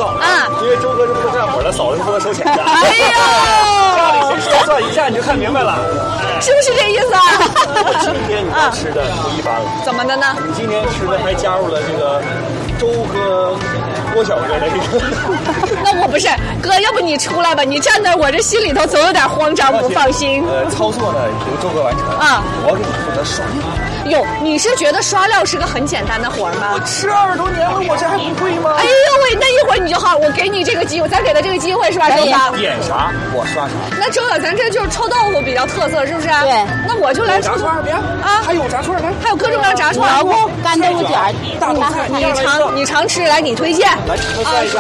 道啊，因为周哥是不干活的，嫂子不能收钱的。 哎呦， 家里谁说算一下你就看明白了， 是不是这意思啊？ 今天你这吃的不一般了。 怎么的呢？ 你今天吃的还加入了这个周和郭小哥的这个。 那我不是哥，要不你出来吧？你站那我这心里头总有点慌张，不放心。 操作呢由周哥完成啊，我给你负责刷。 哟，你是觉得刷料是个很简单的活吗？ 我吃20多年了，我这还不会吗？ 哎呦喂，那一会儿你就好，我给你这个机会，咱给他这个机会是吧？周哥， 点啥我刷啥。 那周哥，咱这就是臭豆腐比较特色，是不是？ 对。 那我就来炸串，别啊，还有炸串来， 还有各种各样炸串， 干豆腐卷、 大豆菜， 你常吃，来你推荐。 来，算一下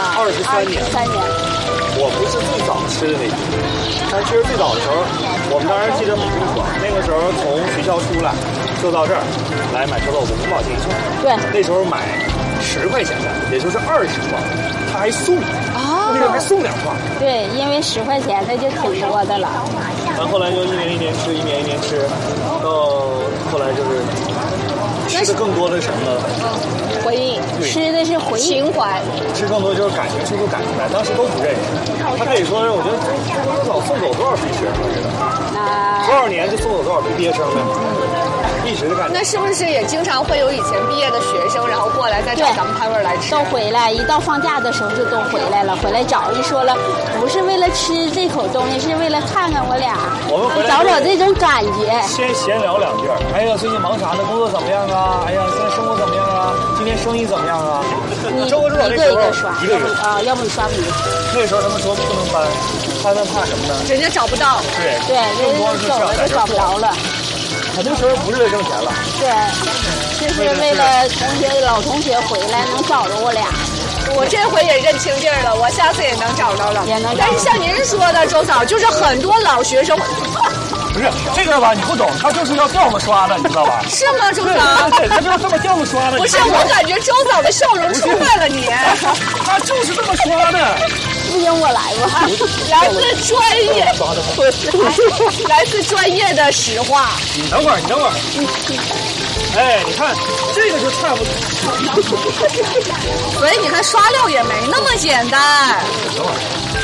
，23年。我不是最早吃的那批，但其实最早的时候，我们当时记得很清楚，那个时候从学校出来，就到这儿来买臭豆腐，5毛钱一串。 对， 那时候买10块钱的，也就是20串，他还送啊，那个还送2串。 对，因为10块钱那就挺多的了。 然后后来就一年一年吃，一年一年吃，到后来就是吃的更多的是什么呢？ 回忆， 吃的是回忆情怀， 吃更多就是感情，处处感情来。当时都不认识，他可以说是我觉得老送走多少批学生，我觉得多少年就送走多少批毕业生呗，一直的感觉。 那是不是也经常会有以前毕业的学生，然后过来再找咱们摊位来吃？ 都回来，一到放假的时候就都回来了，回来找人说了，不是为了吃这口东西，是为了看看我俩，找找这种感觉。 先闲聊2句，哎呀，最近忙啥呢？工作怎么样啊？哎呀，现在生活怎么样啊？今天生意怎么样啊？ 你周哥一个一个刷， 一个啊，要不你刷不赢。 那时候他们说不能搬，他们怕什么呢？ 人家找不到。 对，人家走了就找不着了。 很多时候不是为了挣钱了。 对，就是为了老同学回来能找着我俩。 我这回也认清地儿了，我下次也能找着了。 也能。 但是像您说的，周嫂，就是很多老学生。 不是这个吧？你不懂，他就是要调子刷的，你知道吧？ 是吗，周嫂？ 对，他就是这么调子刷的。 不是，我感觉周嫂的笑容出卖了你。 他就是这么刷的。 不行，我来吧。 来自专业，来自专业的实话。 你等会儿。哎，你看这个就差不多。 所以你看，刷料也没那么简单。 等会儿。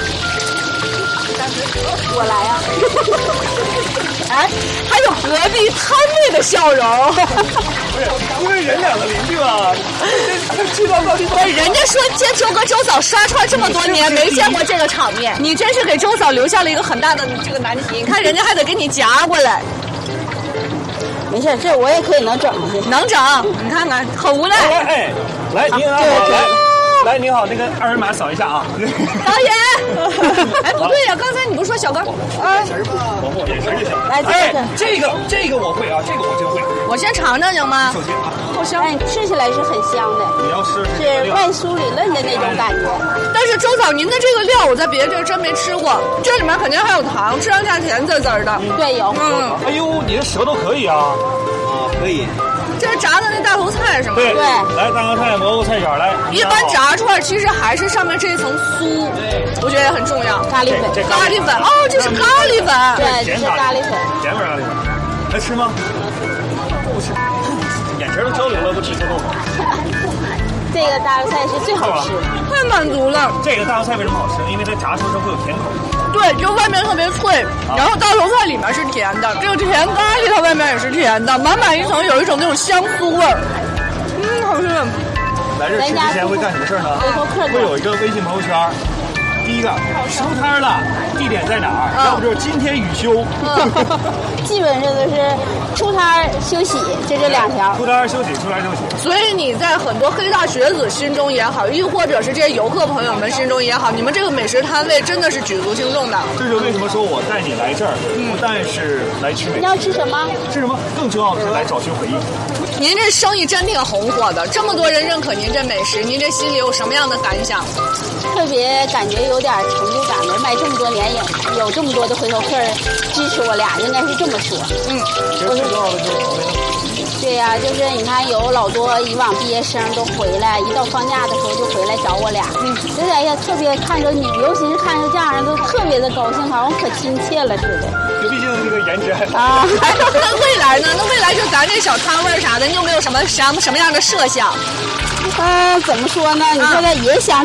我来呀！ 哎，还有隔壁摊位的笑容。 不是，因为人2个邻居啊，知道到底多。 人家说见周哥周嫂刷串这么多年，没见过这个场面。你真是给周嫂留下了一个很大的这个难题。你看人家还得给你夹过来。 没事，这我也可以能整去， 能整。你看看，很无奈。 哎，来，您好，来，您好，那个2维码扫一下啊。 导演，哎，不对呀，刚才你不是说小刚？ 眼神不错，眼神就行。 来， 这个我会啊，这个我真会。 我先尝尝行吗？ 首先啊， 好香。 哎，吃起来是很香的。 你要吃是外酥里嫩的那种感觉。 但是周嫂，您的这个料我在别的地儿真没吃过，这里面肯定还有糖，吃上下甜滋滋的。 对，有。 哎呦，你的舌头可以啊。啊，可以。 这是炸的那大头菜是吗？ 对，来大头菜、蘑菇菜卷来。 一般炸串其实还是上面这一层酥，我觉得也很重要。 咖喱粉， 哦，这是咖喱粉。 对，这是咖喱粉。 甜味咖喱粉，来吃吗？不吃，眼神都交流了，不吃臭豆腐。 这个大头菜是最好吃的， 太满足了。 这个大头菜为什么好吃？因为它炸出时候会有甜口。 对，就外面特别脆，然后大头菜里面是甜的，这个甜咖喱它外面也是甜的，满满一层有一种那种香酥味儿。好吃。 来这吃之前会干什么事呢？会有一个微信朋友圈。第一个收摊了，地点在哪儿？要不就是今天雨休。 基本上都是出摊休息，就这2条。 出摊休息。 所以你在很多黑大学子心中也好，又或者是这些游客朋友们心中也好，你们这个美食摊位真的是举足轻重的。 这是为什么说我带你来这儿，不但是来吃美食。 你要吃什么？ 吃什么？更重要的是来找寻回忆。 您这生意真挺红火的，这么多人认可您这美食，您这心里有什么样的感想？ 特别感觉有点成就感的，卖这么多年有这么多的回头客支持我俩，应该是这么说。 最重要的就是对呀，就是你看有老多以往毕业生都回来，一到放假的时候就回来找我俩。有点也特别看着你，尤其是看着这样都特别的高兴，好像可亲切了似的。 就毕竟这个颜值还好啊。那未来呢？那未来就咱这小摊位啥的，你有没有什么样的设想？ 怎么说呢？你现在也想